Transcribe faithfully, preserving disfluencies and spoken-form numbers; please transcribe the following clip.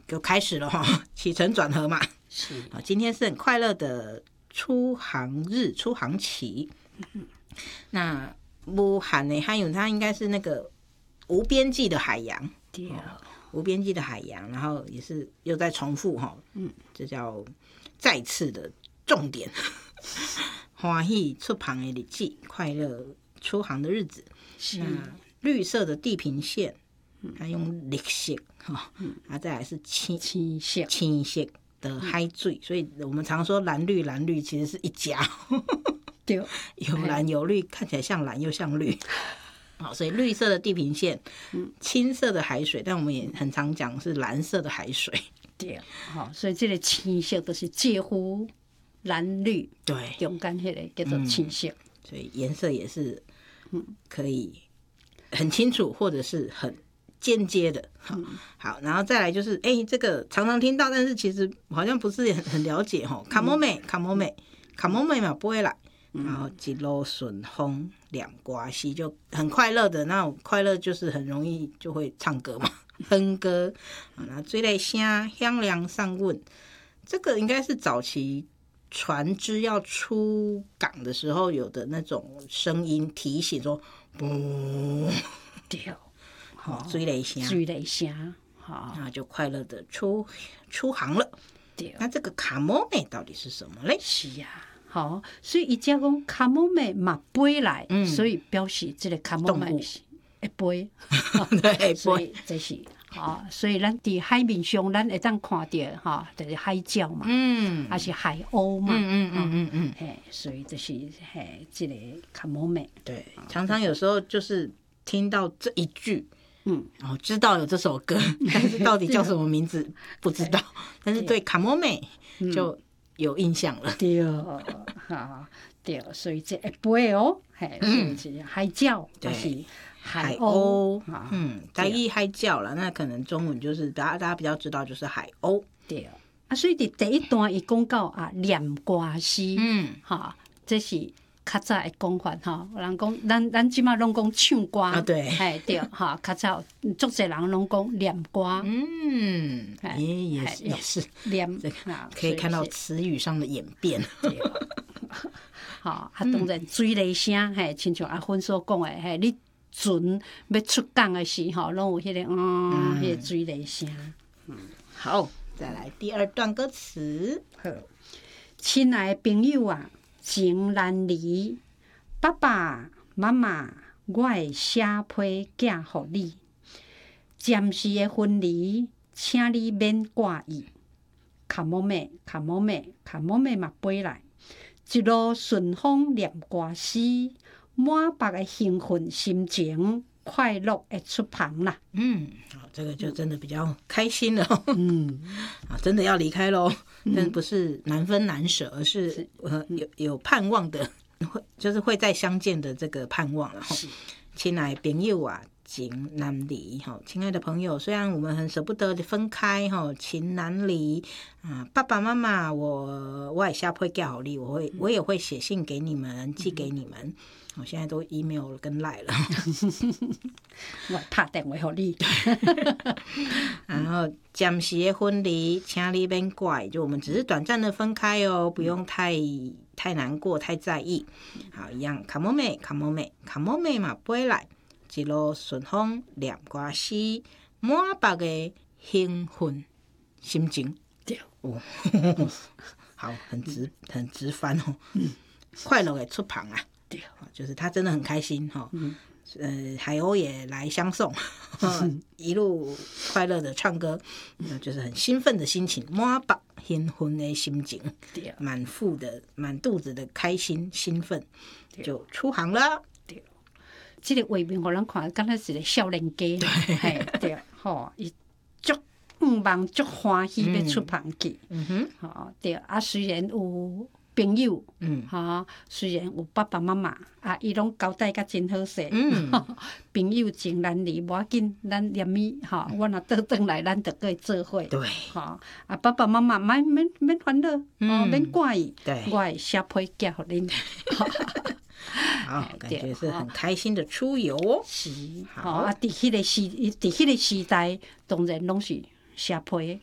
就开始了哈，起承转合嘛。 是啊，今天是很快乐的出航日，出航期。嗯、那无hạn的汉语，它应该是那个无边际的海洋。 对、哦， 无边际的海洋，然后也是又在重复哈，嗯，这叫再次的重点。欢喜出航的日子，快乐出航的日子。那绿色的地平线，它用绿色哈，啊，再来是青青色青色的海水，所以我们常说蓝绿蓝绿其实是一家， 对， 有蓝有绿，看起来像蓝又像绿。好，所以绿色的地平线，青色的海水，但我们也很常讲是蓝色的海水。 对，好，所以这个青色都是介乎蓝绿对中间那个叫做青色，嗯、 所以颜色也是可以很清楚或者是很间接的。好，好，然后再来就是，哎、欸，这个常常听到，但是其实好像不是很很了解哈。卡莫美，卡莫美，卡莫美嘛不会来。然后一路顺风两瓜西，就很快乐的那种快乐，就是很容易就会唱歌嘛，哼歌。然后追来声响亮上问，这个应该是早期船只要出港的时候有的那种声音提醒说，不， 对， 好追来声， 追来声，好， 那就快乐的出出航了。对，那这个卡莫美到底是什么嘞？ 是呀、啊。好，所以伊只讲卡莫美嘛飞来、嗯，所以表示这个卡莫美是会飞， 对， 所以这是好，所以咱伫海面上，咱会当看到哈，就是海鸟嘛，嗯，还是海鸥嘛， 嗯嗯嗯嗯嗯， 嘿，所以就是嘿，这个卡莫美， 对，常常有时候就是听到这一句。嗯，哦，知道有这首歌，但是到底叫什么名字不知道。但是对卡莫美就有印象了。 对，哈，对，所以这会飞哦，嘿，所以是海鸟，就是海鸥， 嗯，台语海鸟啦，那可能中文就是大家大家比较知道就是海鸥。 对，啊，所以伫第一段伊讲到啊念歌诗，嗯，哈，这是。较早的讲法吼，人讲咱咱即马拢讲唱歌， 啊对， 哎对哈，较早足侪人拢讲念歌， 嗯，也也是也是念， 可以看到词语上的演变。 对，好，啊当然水雷声，嘿，亲像阿芬所讲的，嘿，你船要出港的时候，拢有迄个嗯，迄个水雷声。 嗯，好，再来第二段歌词。 好，亲爱的朋友啊。情难离，爸爸妈妈，我会写批寄予你。暂时的分离，请你免挂意。卡莫妹，卡莫妹，卡莫妹嘛飞来，一路顺风念歌诗，满腹的兴奋心情，快乐的出航啦。 嗯，好，这个就真的比较开心了。嗯，啊，真的要离开喽。但不是难分难舍，而是呃有有盼望的，会就是会再相见的这个盼望了。亲爱的朋友啊，情难离哈，亲爱的朋友，虽然我们很舍不得分开哈，情难离啊，爸爸妈妈，我我也下会寄好你，我会我也会写信给你们，寄给你们。我现在都 email 跟 line 了， 我拍电话给你。 然后暂时的分离，请你免怪，就我们只是短暂的分开哦，不用太太难过，太在意。好，一样，卡莫妹，卡莫妹，卡莫妹嘛，飞来，一路顺风念歌诗，满腹的兴奋心情。 对， 哦，好，很直，很直翻哦。嗯，快乐的出航啊。对，就是他真的很开心哈，嗯、呃，海鸥也来相送，一路快乐的唱歌，那就是很兴奋的心情，满腹兴奋的心情，满腹的满肚子的开心兴奋，就出航了。 对，这个画面互人看，敢若是个少年家，对，对，吼，伊足五望足欢喜要出航去，嗯哼，吼，对，啊，虽然有。朋友，嗯，哈，虽然有爸爸妈妈，啊，伊拢交代甲真好势，嗯，朋友情难离，无要紧，咱念咪，哈，我若倒转来，咱就可以做伙， 对， 哈，啊，爸爸妈妈，免免免烦恼，哦，免怪伊， 对， 我会写批寄互恁， 好，感觉是很开心的出游哦， 是，好啊，伫迄个时，伫迄个时代，当然拢是写批。